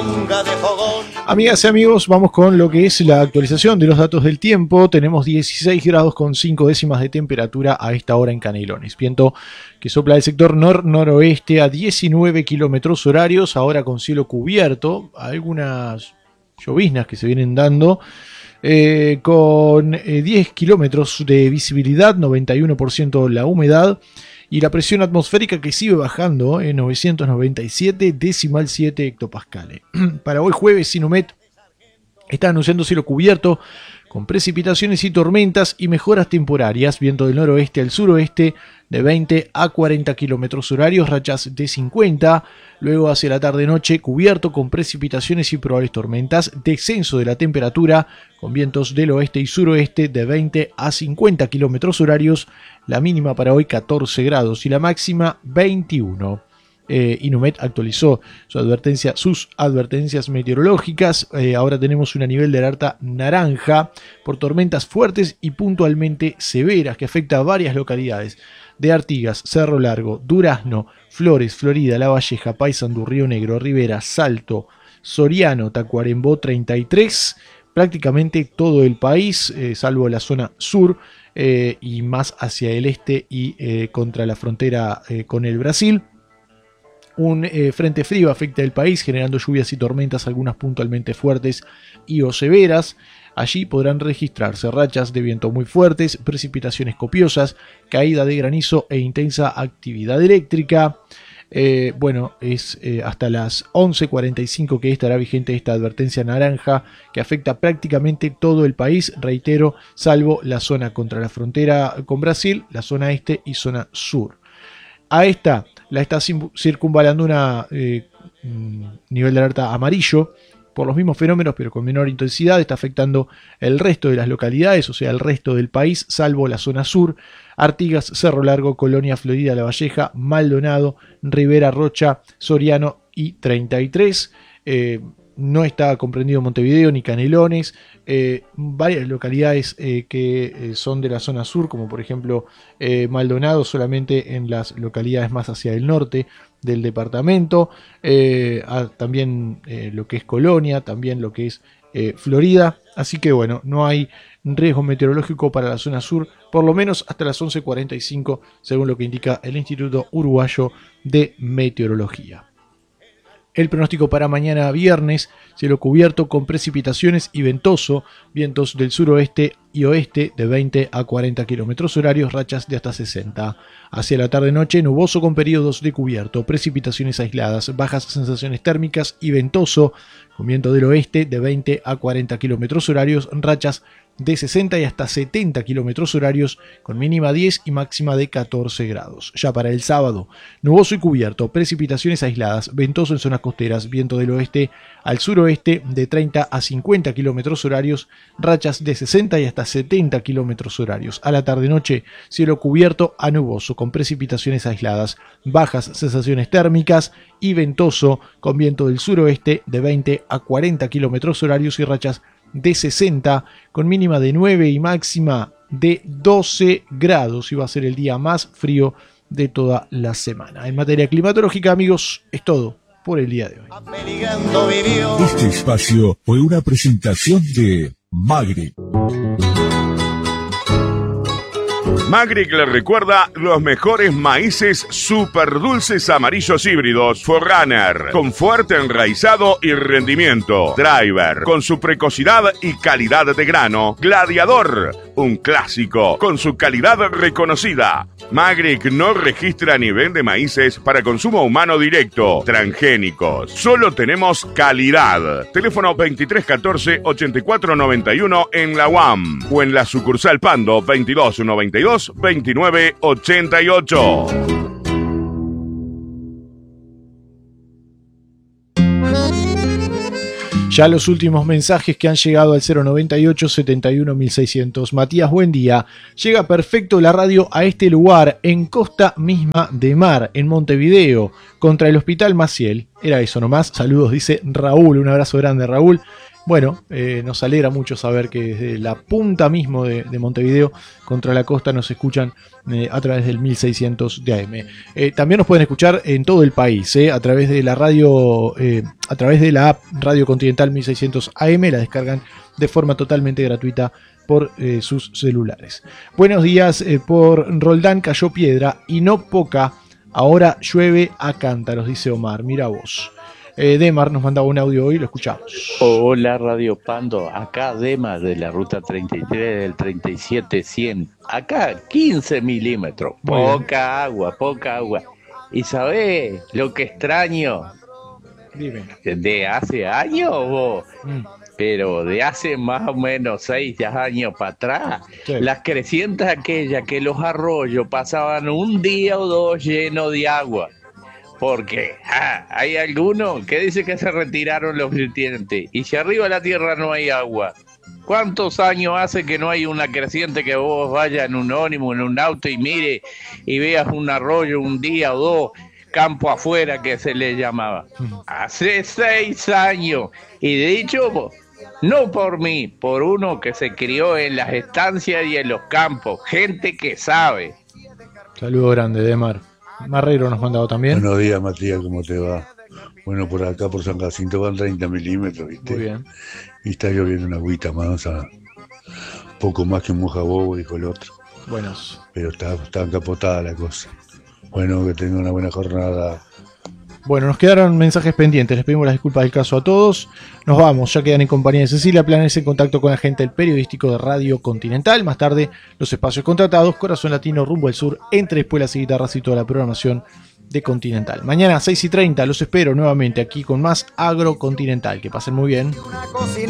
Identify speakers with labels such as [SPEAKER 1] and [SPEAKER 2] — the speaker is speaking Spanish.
[SPEAKER 1] milonga de fogón.
[SPEAKER 2] Amigas y amigos, vamos con lo que es la actualización de los datos del tiempo. Tenemos 16 grados con 5 décimas de temperatura a esta hora en Canelones. Viento que sopla del sector noroeste a 19 kilómetros horarios, ahora con cielo cubierto. Algunas lloviznas que se vienen dando. Con 10 kilómetros de visibilidad, 91% la humedad. Y la presión atmosférica que sigue bajando en 997,7 hectopascales. Para hoy jueves, Sinomet está anunciando cielo cubierto con precipitaciones y tormentas y mejoras temporarias. Viento del noroeste al suroeste de 20 a 40 kilómetros horarios, rachas de 50. Luego hacia la tarde-noche cubierto con precipitaciones y probables tormentas. Descenso de la temperatura con vientos del oeste y suroeste de 20 a 50 kilómetros horarios. La mínima para hoy 14 grados y la máxima 21. Inumet actualizó sus advertencias meteorológicas. Ahora tenemos un nivel de alerta naranja por tormentas fuertes y puntualmente severas que afecta a varias localidades de Artigas, Cerro Largo, Durazno, Flores, Florida, La Valleja, Paysandú, Río Negro, Rivera, Salto, Soriano, Tacuarembó 33, prácticamente todo el país, salvo la zona sur y más hacia el este y contra la frontera con el Brasil. Un frente frío afecta el país, generando lluvias y tormentas, algunas puntualmente fuertes y o severas. Allí podrán registrarse rachas de viento muy fuertes, precipitaciones copiosas, caída de granizo e intensa actividad eléctrica. Es hasta las 11:45 que estará vigente esta advertencia naranja que afecta prácticamente todo el país, reitero, salvo la zona contra la frontera con Brasil, la zona este y zona sur. A esta la está circunvalando una nivel de alerta amarillo por los mismos fenómenos pero con menor intensidad. Está afectando el resto de las localidades, o sea el resto del país, salvo la zona sur: Artigas, Cerro Largo, Colonia, Florida, La Valleja, Maldonado, Rivera, Rocha, Soriano y 33. No está comprendido Montevideo ni Canelones. Varias localidades que son de la zona sur, como por ejemplo Maldonado, solamente en las localidades más hacia el norte del departamento. También lo que es Colonia, también lo que es Florida. Así que bueno, no hay riesgo meteorológico para la zona sur, por lo menos hasta las 11:45, según lo que indica el Instituto Uruguayo de Meteorología. El pronóstico para mañana viernes: cielo cubierto con precipitaciones y ventoso, vientos del suroeste y oeste de 20 a 40 kilómetros horarios, rachas de hasta 60. Hacia la tarde-noche, nuboso con periodos de cubierto, precipitaciones aisladas, bajas sensaciones térmicas y ventoso, con viento del oeste de 20 a 40 kilómetros horarios, rachas de 60 y hasta 70 kilómetros horarios, con mínima 10 y máxima de 14 grados. Ya para el sábado, nuboso y cubierto, precipitaciones aisladas, ventoso en zonas costeras, viento del oeste al suroeste de 30 a 50 kilómetros horarios, rachas de 60 y hasta 70 kilómetros horarios. A la tarde-noche, cielo cubierto a nuboso, con precipitaciones aisladas, bajas sensaciones térmicas y ventoso, con viento del suroeste de 20 a 40 kilómetros horarios y rachas de 60, con mínima de 9 y máxima de 12 grados. Y va a ser el día más frío de toda la semana. En materia climatológica, amigos, es todo por el día de hoy.
[SPEAKER 3] Este espacio fue una presentación de Magri.
[SPEAKER 4] Magric le recuerda los mejores maíces super dulces amarillos híbridos. Forerunner, con fuerte enraizado y rendimiento. Driver, con su precocidad y calidad de grano. Gladiador, un clásico, con su calidad reconocida. Magric no registra ni vende maíces para consumo humano directo, transgénicos. Solo tenemos calidad. Teléfono 2314-8491 en la UAM o en la sucursal Pando 2292-2988.
[SPEAKER 2] Ya los últimos mensajes que han llegado al 098 71 1600. Matías, buen día. Llega perfecto la radio a este lugar, en Costa misma de Mar, en Montevideo, contra el Hospital Maciel. Era eso nomás. Saludos, dice Raúl. Un abrazo grande, Raúl. Bueno, nos alegra mucho saber que desde la punta mismo de Montevideo contra la costa nos escuchan a través del 1600 de AM. También nos pueden escuchar en todo el país, a través de la radio, a través de la app Radio Continental 1600 AM, la descargan de forma totalmente gratuita por sus celulares. Buenos días, por Roldán cayó piedra y no poca, ahora llueve a cántaros, dice Omar, mira vos. Demar nos mandaba un audio hoy, lo escuchamos.
[SPEAKER 1] Hola Radio Pando, acá Demar de la ruta 33 del 37-100, acá 15 milímetros, poca agua. ¿Y sabés lo que extraño?
[SPEAKER 2] Dime.
[SPEAKER 1] ¿De hace años vos? Pero de hace más o menos 6 años para atrás,
[SPEAKER 2] sí.
[SPEAKER 1] Las crecientes aquellas que los arroyos pasaban un día o dos llenos de agua. Porque hay algunos que dicen que se retiraron los vertientes y si arriba de la tierra no hay agua, ¿cuántos años hace que no hay una creciente que vos vayas en un ónibus, en un auto y mire y veas un arroyo un día o dos, campo afuera que se le llamaba? Hace 6 años. Y de dicho, no por mí, por uno que se crió en las estancias y en los campos, gente que sabe.
[SPEAKER 2] Saludo grande, Demar. Marrero nos mandado también.
[SPEAKER 5] Buenos días, Matías, ¿cómo te va? Bueno, por acá, por San Jacinto, van 30 milímetros, ¿viste?
[SPEAKER 2] Muy bien.
[SPEAKER 5] Y está lloviendo una agüita más, poco más que un mojabobo, dijo el otro.
[SPEAKER 2] Buenos.
[SPEAKER 5] Pero está encapotada la cosa. Bueno, que tenga una buena jornada.
[SPEAKER 2] Bueno, nos quedaron mensajes pendientes, les pedimos las disculpas del caso a todos. Nos vamos, ya quedan en compañía de Cecilia Planes en contacto con la gente del periodístico de Radio Continental. Más tarde, los espacios contratados, Corazón Latino, Rumbo al Sur, entre espuelas y guitarras y toda la programación de Continental. Mañana 6:30 los espero nuevamente aquí con más Agro Continental. Que pasen muy bien.